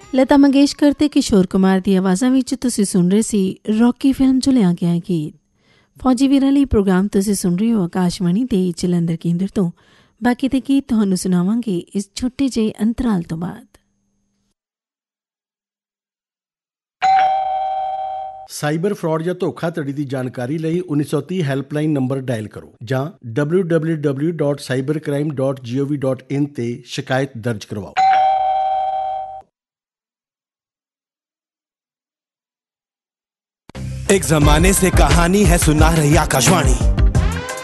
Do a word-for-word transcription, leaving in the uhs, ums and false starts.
लता मंगेशकर ते किशोर कुमार दी आवाज़ां विच तुसीं सुन रहे सी रॉकी फिल्म चों लिया गया गीत। फौजी वीरां लई प्रोग्राम तुसीं सुन रहे हो आकाशवाणी दे जलंधर केंद्र तो। बाकी दे गीत तुहानूं सुणावांगे इस छोटे ਜਿਹੇ अंतराल तो बाद। ਸਾਈਬਰ ਫਰਾਡ ਜਾਂ ਧੋਖਾਧੜੀ ਦੀ ਜਾਣਕਾਰੀ ਲਈ उन्नीस सौ तीस ਹੈਲਪਲਾਈਨ ਨੰਬਰ ਡਾਇਲ ਕਰੋ ਜਾਂ W W W dot cyber crime dot gov dot in ਤੇ ਸ਼ਿਕਾਇਤ ਦਰਜ ਕਰਵਾਓ। एक जमाने से कहानी है सुना रही आकाशवाणी।